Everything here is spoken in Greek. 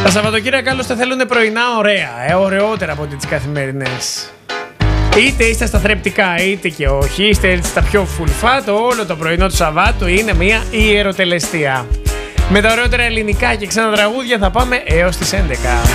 Τα Σαββατοκύριακα άλλωστε θέλουν πρωινά ωραία, ωραιότερα από τις καθημερινές. Είτε είστε στα θρεπτικά είτε και όχι, είστε στα πιο full fat, όλο το πρωινό του Σαββάτου είναι μια ιεροτελεστία. Με τα ωραιότερα ελληνικά και ξένα τραγούδια θα πάμε έως τις 11.